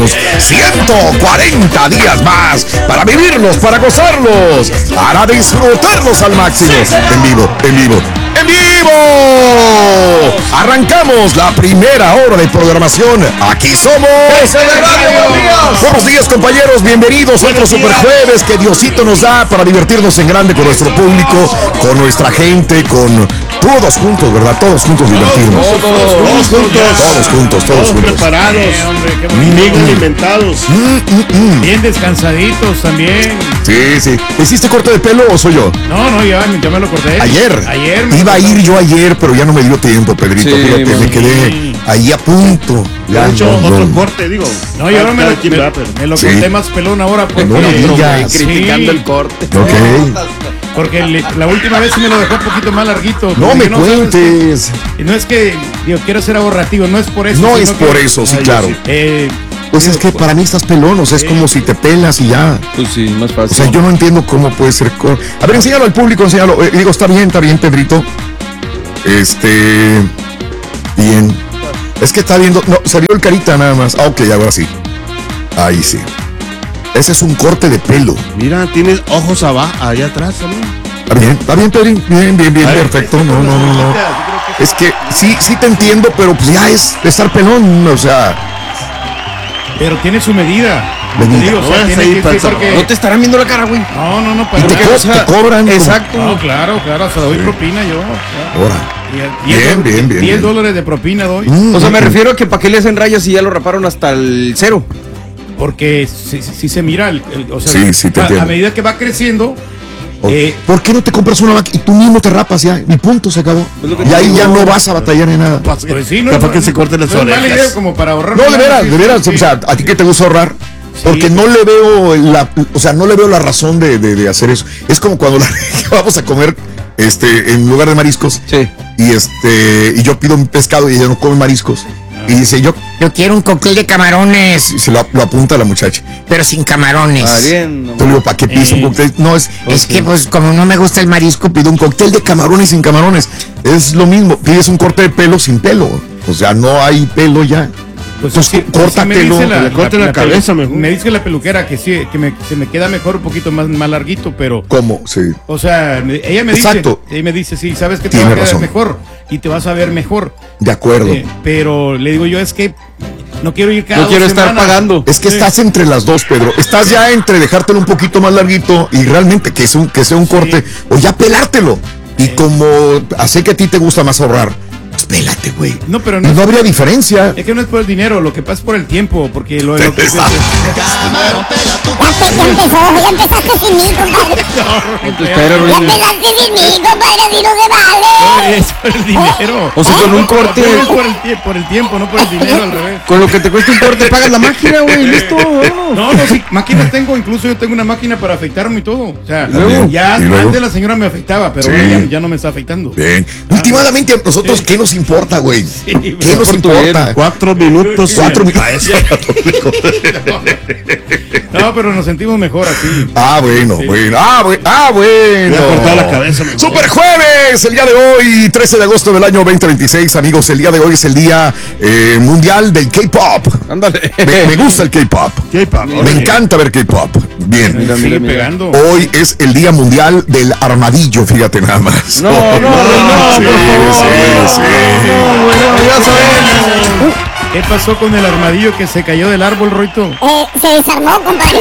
tenemos 140 días más para vivirlos, para gozarlos, para disfrutarlos al máximo. En vivo, en vivo, en vivo. Arrancamos la primera hora de programación. Aquí somos. Buenos días, compañeros. Bienvenidos a otro super jueves que Diosito nos da para divertirnos en grande con nuestro público, con nuestra gente, con todos juntos, ¿verdad? Todos juntos divertirnos. Todos juntos. Preparados, bien alimentados. Bien descansaditos también. Sí. ¿Hiciste corte de pelo o soy yo? No, ya me lo corté. Ayer iba a ir yo ayer, pero ya no me dio tiempo, Pedrito. Sí, fíjate, me quedé ahí a punto. Ya otro corte, digo. No, yo me lo corté más pelón ahora porque No digas. criticando el corte. Ok. Porque la última vez sí me lo dejó un poquito más larguito. No me cuentes. No es que quiero ser ahorrativo, no es por eso. No es por eso, sí, claro. Pues es que para mí estás pelón, o sea, es como si te pelas y ya. Pues sí, más fácil. O sea, yo no entiendo cómo puede ser. A ver, enséñalo al público, enséñalo. Digo, está bien, Pedrito. Bien. Es que está viendo. No, se vio el carita nada más. Ah, ok, ahora sí. Ahí sí. Ese es un corte de pelo. Mira, tienes ojos abajo, allá atrás también. Está bien, Pedrín. Bien, perfecto. No. Es que sí te entiendo, pero pues ya es estar pelón, o sea. Pero tiene su medida. Medida. No te estarán viendo la cara, güey. No. Y te cobran. Exacto. No, claro, hasta doy propina yo. Ahora. Bien. $10 de propina doy. O sea, me refiero a que para qué le hacen rayas si ya lo raparon hasta el 0. Porque sí se mira, o sea, sí, te entiendo. A medida que va creciendo. ¿Por qué no te compras una máquina y tú mismo te rapas ya? Mi punto se acabó. Y ahí ya no vas a batallar en nada. Pues sí, no. ¿Para qué se corten las orejas? Mala idea como para ahorrar. No, de veras. O sea, ¿a ti qué te gusta ahorrar? Porque no le veo la razón de hacer eso. Es como cuando vamos a comer en lugar de mariscos. Sí. Y yo pido un pescado y ella no come mariscos. Y dice, yo quiero un cóctel de camarones. Y se lo apunta a la muchacha. Pero sin camarones. Bien. Yo le digo, ¿para qué pides un cóctel? No, es que pues como no me gusta el marisco, pido un cóctel de camarones sin camarones. Es lo mismo, pides un corte de pelo sin pelo. O sea, no hay pelo ya. Pues córtatelo. Corte la cabeza mejor. Me dice la peluquera que sí, que se me queda mejor un poquito más larguito, pero. ¿Cómo? Sí. O sea, ella me dice, sí, sabes que te va a quedar mejor y te vas a ver mejor. De acuerdo. Pero le digo yo, es que no quiero ir No quiero estar pagando. Es que estás entre las dos, Pedro. Estás ya entre dejártelo un poquito más larguito y realmente que sea un corte o ya pelártelo. Y como sé que a ti te gusta más ahorrar, pues pélate, güey. No, pero no habría diferencia. Es que no es por el dinero, lo que pasa es por el tiempo, porque lo que Ya empezaste sin mí, compadre. Ya empezaste sin mí, compadre, así no se vale. Es por el dinero. O sea, con un corte. Por el tiempo, no por el dinero, al revés. Con lo que te cuesta un corte pagas la máquina, güey, listo. No, sí, máquinas tengo, incluso yo tengo una máquina para afeitarme y todo. O sea, ya antes la señora me afeitaba, pero ya no me está afeitando. Bien. Últimamente a nosotros, ¿qué nos importa, güey? ¿Qué nos importa? 4 minutos. 4 minutos. No, pero nos sentimos mejor así. Bueno. Voy a cortar la cabeza. Super jueves, el día de hoy, 13 de agosto del año 2026, amigos. El día de hoy es el día mundial del K-pop. Ándale. Me gusta el K-pop. Me encanta ver K-pop. Bien. Sigue pegando. Hoy es el día mundial del armadillo, fíjate nada más. No, Sí. ya sabemos. ¿Qué pasó con el armadillo que se cayó del árbol, Roito? Se desarmó, compadre.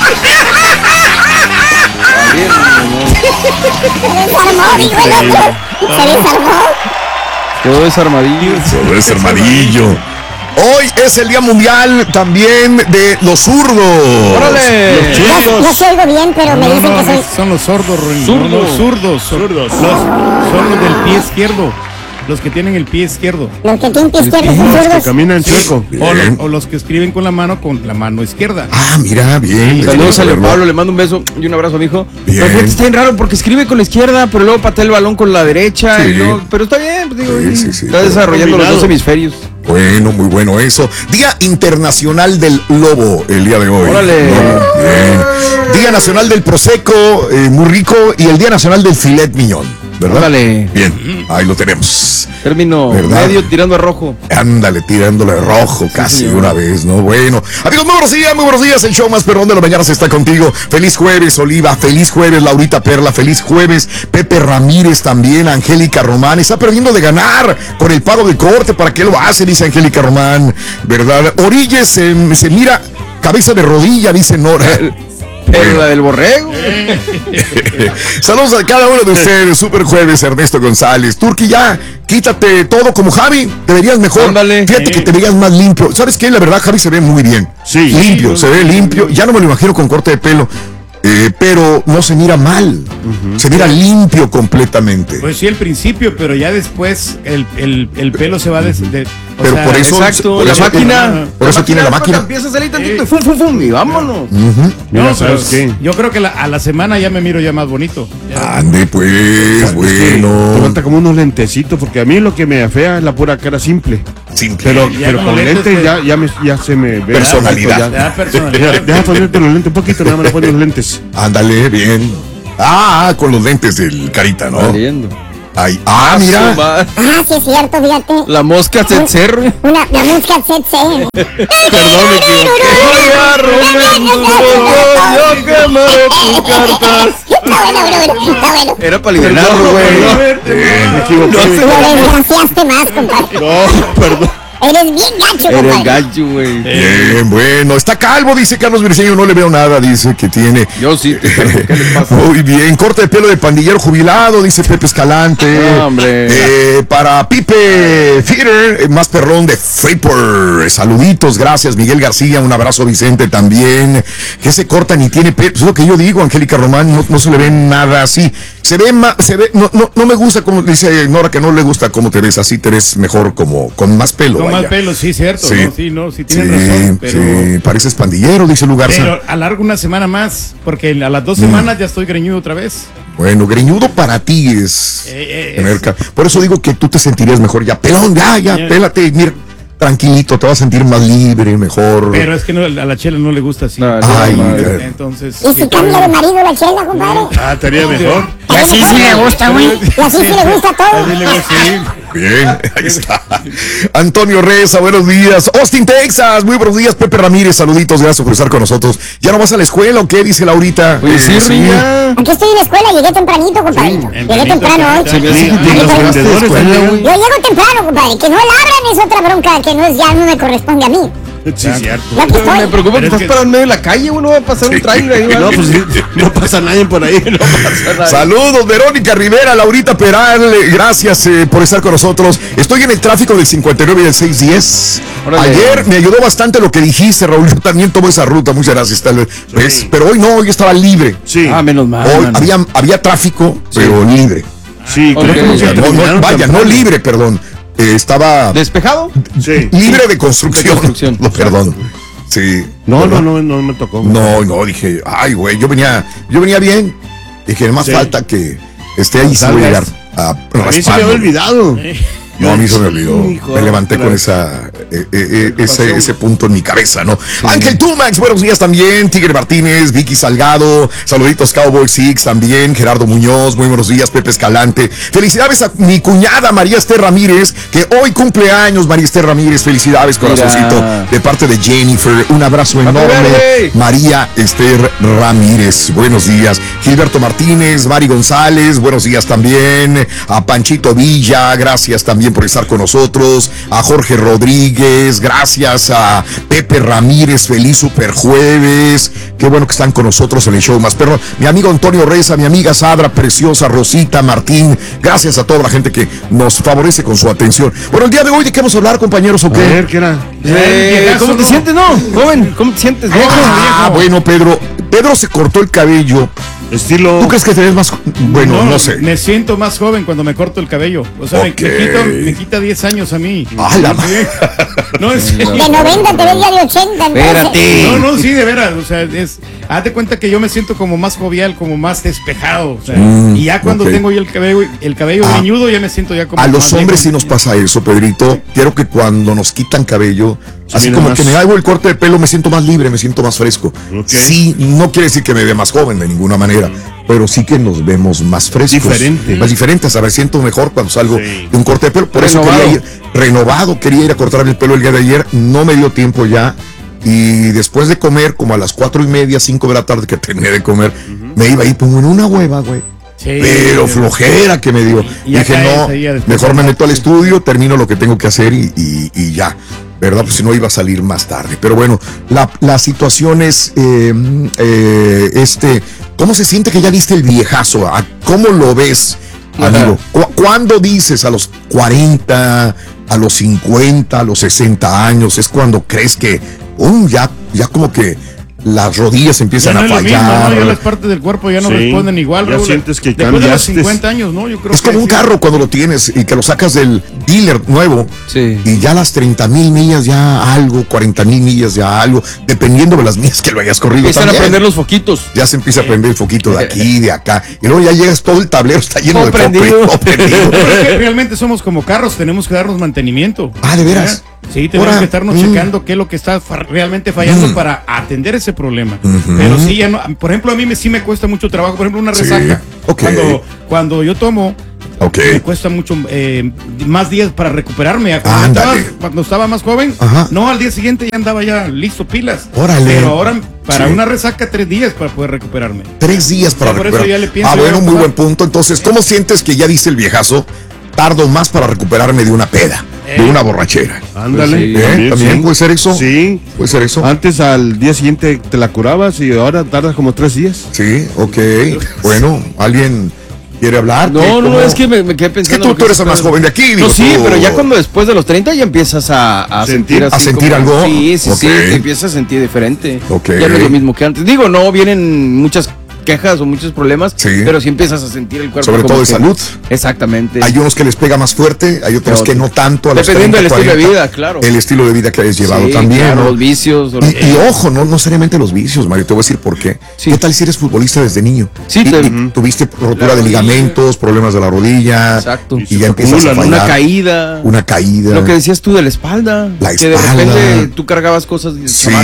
Se desarmó. Todo es armadillo. Todo es armadillo. Hoy es el día mundial también de los zurdos. ¡Órale! No se oigo bien, pero me dicen que soy. Son los sordos, Roito. Zurdos. Los zurdos. Son los del pie izquierdo. Los que tienen el pie izquierdo. Los que tienen pie izquierdo son Los que zurdos. caminan chueco. O los que escriben con la mano izquierda. Ah, mira, bien. Saludos a Pablo, le mando un beso y un abrazo a mi hijo. Bien. Pero está bien raro porque escribe con la izquierda, pero luego patea el balón con la derecha. Sí. Y no, pero está bien, pues digo, Sí. está desarrollando los dos hemisferios. Bueno, muy bueno eso. Día Internacional del Lobo, el día de hoy. Órale. Bien. Día Nacional del Prosecco, muy rico, y el Día Nacional del Filet Mignon. ¿verdad? Ándale. Bien, ahí lo tenemos. Término ¿verdad? medio tirando a rojo. Ándale, tirándole rojo casi señor. una vez, ¿no? Bueno, amigos, muy buenos días. El show más perrón de la mañana está contigo. Feliz jueves, Oliva. Feliz jueves, Laurita Perla. Feliz jueves, Pepe Ramírez también. Angélica Román está perdiendo de ganar con el pago de corte. ¿Para qué lo hace? Dice Angélica Román, ¿verdad? Orilles se mira cabeza de rodilla, dice Nora. Pero la del borrego. Saludos a cada uno de ustedes. Super jueves, Ernesto González. Turki, ya, quítate todo como Javi. Te verías mejor. Ándale. Fíjate que te verías más limpio. ¿Sabes qué? La verdad, Javi se ve muy bien. Sí. Limpio, se ve limpio. Ya no me lo imagino con corte de pelo. Pero no se mira mal. Se mira limpio completamente. Pues sí, al principio, pero ya después el pelo se va Pero por eso, Exacto, por la eso máquina. por eso tiene la máquina. Empieza a salir tantito y fum, y vámonos. Mira, No, ¿sabes qué? yo creo que a la semana ya me miro ya más bonito. Ya. Ande pues, Te bueno. falta como unos lentecitos, porque a mí lo que me afea es la pura cara simple. Simple. Pero, Ya pero con con lentes, lentes pues. ya se me ve. Personalidad. Ya. Da personalidad. Deja ponerte los lentes un poquito, nada más le pones los lentes. Ándale, bien. Con los lentes del carita, ¿no? Saliendo. Ay, mira. Su madre. Sí es cierto, fíjate. La mosca se cerró. La música se. Perdón, me yo quemaré tus cartas. Está bueno. Era para liberarlo, güey. Me equivoqué. Lo desgraciaste más, compadre. No, perdón. Eres bien gacho, Era el compadre. gacho, güey. Bien, bueno. Está calvo, dice Carlos Briceño. No le veo nada, dice que tiene. Yo sí. ¿Qué le pasa? Muy bien. Corte de pelo de pandillero jubilado, dice Pepe Escalante. No, hombre. Para Pipe Feeder, más perrón de Freeport. Saluditos, gracias. Miguel García, un abrazo, Vicente también. Que se corta ni tiene pelo. Es lo que yo digo, Angélica Román. No se le ve nada así. Se ve más, no me gusta como dice Nora, que no le gusta cómo te ves, así te ves mejor como con más pelo. Con vaya. más pelo, sí, cierto. Sí. Sí, tienes razón. Pero, sí, pareces pandillero, dice Lugarza. pero alargo una semana más, porque a las 2 semanas ya estoy greñudo otra vez. Bueno, greñudo para ti es tener por eso digo que tú te sentirías mejor ya, pelón, ya, pélate, mira, tranquilito, te vas a sentir más libre, mejor. Pero es que a la chela no le gusta así. No, Entonces. ¿Y si cambia de marido la chela, compadre? Estaría mejor. Y así sí le gusta, güey. Y así sí le gusta todo. Así le gusta, sí. Bien, ahí está. Antonio Reza, buenos días. Austin, Texas, muy buenos días. Pepe Ramírez, saluditos, gracias por estar con nosotros. ¿Ya no vas a la escuela o qué? Dice Laurita. Oye, sí, Riña. Aquí estoy en la escuela, llegué tempranito, compadrito. Llegué temprano hoy. Sí, los vendedores también. Yo llego temprano, compadre. Que no labran es otra bronca que ya no me corresponde a mí. Sí, cierto. Yo aquí Me estoy. preocupa que Pero es estás que- parado en medio de la calle, güey. No va a pasar un trailer ahí, No, güey. pues sí, no pasa nadie por ahí. No pasa nada. Saludos, Verónica Rivera, Laurita Peral, gracias por estar con nosotros. Estoy en el tráfico del 59 y del 610. Órale. Ayer me ayudó bastante lo que dijiste, Raúl. Yo también tomo esa ruta, muchas gracias. Tal vez. ¿Ves? Pero hoy no, hoy estaba libre. Sí, Menos mal. Hoy mano. había tráfico, pero libre. sí, Ok. creo que No, vaya, no libre, perdón. Estaba ¿Despejado? Sí. libre de construcción. De construcción. No, perdón. Sí. No ¿verdad? no me tocó. No, dije, ay, güey, yo venía bien. Dije, más Sí. falta que esté ahí, sí voy a llegar a A mí se me raspando. había olvidado. No, a mí se me olvidó. Hijo, Me levanté claro. con ese punto en mi cabeza, ¿no? Ángel Tumax, buenos días también. Tigre Martínez, Vicky Salgado, saluditos Cowboy Six también. Gerardo Muñoz, muy buenos días. Pepe Escalante. Felicidades a mi cuñada María Esther Ramírez, que hoy cumple años. María Esther Ramírez, felicidades, corazoncito. De parte de Jennifer, un abrazo enorme. verde! María Esther Ramírez, buenos días. Gilberto Martínez, Mari González, buenos días también. A Panchito Villa, gracias también por estar con nosotros. A Jorge Rodríguez, gracias. A Pepe Ramírez, feliz super jueves. Qué bueno que están con nosotros en el show más perro. Mi amigo Antonio Reza, mi amiga Sadra Preciosa, Rosita Martín, gracias a toda la gente que nos favorece con su atención. Bueno, el día de hoy, ¿de qué vamos a hablar, compañeros, o A qué? ver, ¿qué era? ¿Cómo te sientes, no? Joven, ¿cómo te sientes, viejo? Bueno, Pedro se cortó el cabello. Estilo. ¿Tú crees que te ves más? Bueno, no sé. Me siento más joven cuando me corto el cabello. O sea, Ok. me quita 10 años a mí. ¡Ah, la No, es serio. De 90 te ves ya de 80, entonces. Espérate. No, sí, de veras, o sea, haz de cuenta que yo me siento como más jovial, como más despejado, o sea, y ya cuando ok. tengo yo el cabello greñudo, ya me siento ya como A los más hombres sí viejo. nos pasa eso, Pedrito. Quiero que cuando nos quitan cabello, así mira como más. que me hago el corte de pelo, me siento más libre, me siento más fresco. Ok. Sí, no quiere decir que me vea más joven de ninguna manera, pero sí que nos vemos más frescos. Diferente. Más diferentes. A ver, siento mejor cuando salgo de un corte de pelo. Por eso quería ir a cortarme el pelo el día de ayer. No me dio tiempo ya. Y después de comer, como a las 4:30, 5 de la tarde que terminé de comer, me iba ahí como en una hueva, güey. Sí, pero flojera que me dio. Dije, no, mejor me meto al estudio, termino lo que tengo que hacer y ya, ¿verdad? Pues si no iba a salir más tarde. Pero bueno, la situación es, ¿cómo se siente que ya diste el viejazo? ¿Cómo lo ves, amigo? ¿Cuándo dices? ¿A los 40, a los 50, a los 60 años? Es cuando crees que, ya como que las rodillas empiezan a fallar. Mismo, ¿no? Ya las partes del cuerpo ya no responden igual. Ya sientes que después de los 50 años, ¿no? Yo creo es como un carro cuando lo tienes y que lo sacas del dealer nuevo y ya las 30,000 millas ya algo, 40,000 millas ya algo, dependiendo de las millas que lo hayas corrido. Empiezan a prender los foquitos. Ya se empieza a prender el foquito de aquí, de acá, y luego ya llegas, todo el tablero está lleno de prendido. Pero es que realmente somos como carros, tenemos que darnos mantenimiento. ¿De veras? Sí, tenemos que estarnos checando qué es lo que está realmente fallando para atender ese problema. Pero sí, ya no, por ejemplo, a mí sí me cuesta mucho trabajo, por ejemplo, una resaca. Cuando yo tomo, me cuesta mucho más días para recuperarme. Cuando estaba más joven, no, al día siguiente ya andaba ya listo, pilas. Órale. Pero ahora para una resaca 3 días para poder recuperarme. 3 días para recuperarme. Por eso ya le pienso. Bueno, muy buen punto. Entonces, ¿cómo sientes que ya dice el viejazo? Tardo más para recuperarme de una peda, de una borrachera. Ándale. ¿También puede ser eso? Sí. ¿Puede ser eso? Antes al día siguiente te la curabas y ahora tardas como 3 días. Sí, ok. Bueno, ¿alguien quiere hablar? No, es que me quedé pensando. Es que tú eres el más joven de aquí. No, sí, pero ya cuando después de los 30 ya empiezas a sentir así. ¿A sentir algo? Sí, te empiezas a sentir diferente. Ya no es lo mismo que antes. Digo, no, vienen muchas quejas o muchos problemas, pero sí empiezas a sentir el cuerpo. Sobre todo de salud. Exactamente. Hay unos que les pega más fuerte, hay otros que no tanto. Dependiendo del estilo de vida, claro. El estilo de vida que hayas llevado también. Claro, los vicios. Y ojo, no seriamente los vicios, Mario, te voy a decir por qué. ¿Qué tal si eres futbolista desde niño? Sí, y tuviste rotura de ligamentos, problemas de la rodilla. Exacto. Y ya empiezas a fallar. Una caída. Lo que decías tú de la espalda. Que de repente tú cargabas cosas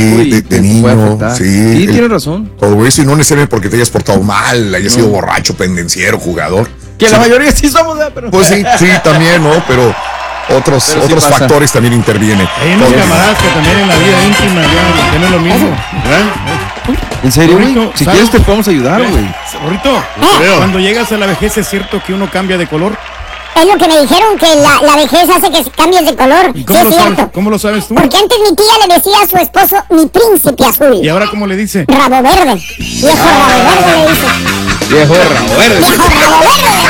de niño. Sí, tienes razón. Todo eso y no necesariamente porque te hayas portado mal, hayas sido borracho, pendenciero, jugador. Que la mayoría sí somos, pero... Pues sí, también, ¿no? Pero otros factores también intervienen. Hay unos camaradas que también en la vida íntima ya no es lo mismo. ¿En serio, güey? Si quieres te podemos ayudar, güey. Rorrito, cuando llegas a la vejez es cierto que uno cambia de color. Es lo que me dijeron, que la vejez hace que cambies de color. ¿Y cómo, cómo lo sabes tú? Porque antes mi tía le decía a su esposo mi príncipe azul. ¿Y ahora cómo le dice? Rabo verde. Viejo rabo verde le dice. Viejo rabo verde. Viejo rabo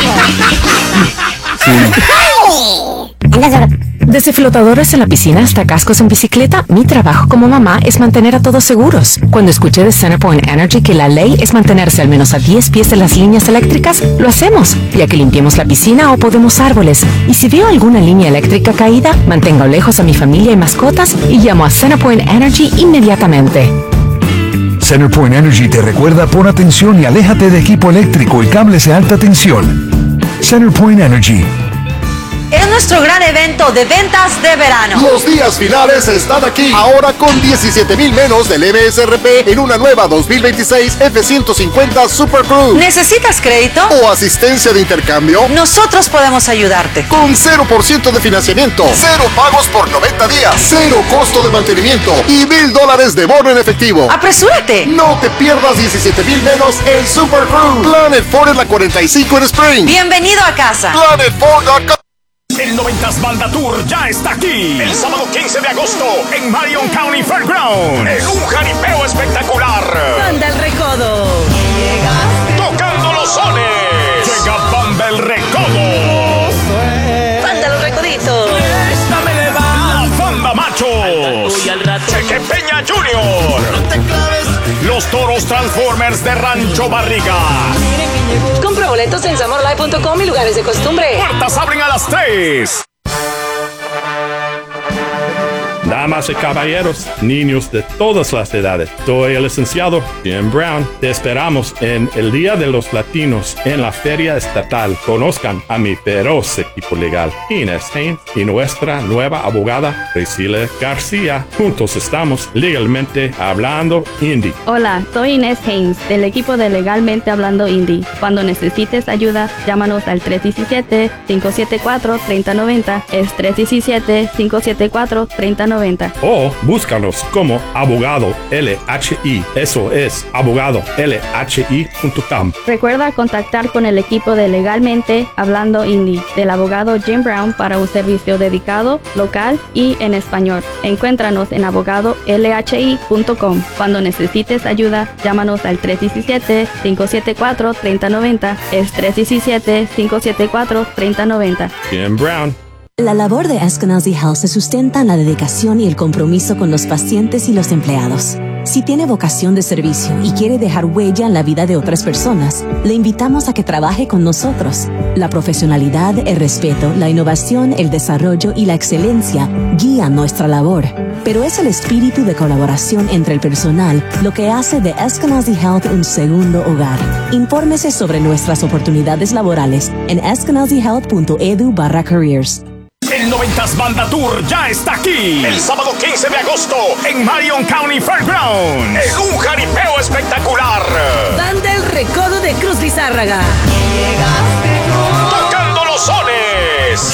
verde. Sí. Anda solo. Desde flotadores en la piscina hasta cascos en bicicleta, mi trabajo como mamá es mantener a todos seguros. Cuando escuché de CenterPoint Energy que la ley es mantenerse al menos a 10 pies de las líneas eléctricas, lo hacemos, ya que limpiemos la piscina o podemos árboles. Y si veo alguna línea eléctrica caída, mantengo lejos a mi familia y mascotas y llamo a CenterPoint Energy inmediatamente. CenterPoint Energy te recuerda: pon atención y aléjate de equipo eléctrico y cables de alta tensión. CenterPoint Energy. Es nuestro gran evento de ventas de verano. Los días finales están aquí. Ahora con 17,000 menos del MSRP en una nueva 2026 F-150 Super Cruise. ¿Necesitas crédito o asistencia de intercambio? Nosotros podemos ayudarte. Con 0% de financiamiento, 0 pagos por 90 días, 0 costo de mantenimiento y $1,000 de bono en efectivo. ¡Apresúrate! No te pierdas 17,000 menos en Super Cruise. Planet Ford en la 45 en Spring. Bienvenido a casa. Planet Ford acá. El 90s Banda Tour ya está aquí. El sábado 15 de agosto en Marion County Fairground. En un jaripeo espectacular. Banda El Recodo. Tocando los sones. Llega Banda El Recodo. Banda Los Recoditos. La Banda Machos. Cheque Peña Jr. Los Toros Transformers de Rancho Barriga. Compra boletos en samorlive.com y lugares de costumbre. Puertas abren a las 3. damas y caballeros, niños de todas las edades. Soy el licenciado Jim Brown. Te esperamos en el Día de los Latinos en la Feria Estatal. Conozcan a mi feroz equipo legal, Inés Haynes, y nuestra nueva abogada, Priscilla García. Juntos estamos legalmente hablando indie. Hola, soy Inés Haynes, del equipo de Legalmente Hablando Indie. Cuando necesites ayuda, llámanos al 317-574-3090. Es 317-574-3090. O búscanos como Abogado LHI. Eso es abogadolhi.com. Recuerda contactar con el equipo de Legalmente Hablando Indie del abogado Jim Brown para un servicio dedicado, local y en español. Encuéntranos en abogadolhi.com. Cuando necesites ayuda, llámanos al 317-574-3090. Es 317-574-3090. Jim Brown. La labor de Eskenazi Health se sustenta en la dedicación y el compromiso con los pacientes y los empleados. Si tiene vocación de servicio y quiere dejar huella en la vida de otras personas, le invitamos a que trabaje con nosotros. La profesionalidad, el respeto, la innovación, el desarrollo y la excelencia guían nuestra labor. Pero es el espíritu de colaboración entre el personal lo que hace de Eskenazi Health un segundo hogar. Infórmese sobre nuestras oportunidades laborales en eskenazihealth.edu/careers. El 90s Banda Tour ya está aquí. El sábado 15 de agosto en Marion County Fairgrounds. En un jaripeo espectacular. Banda El Recodo de Cruz Lizárraga. Llegaste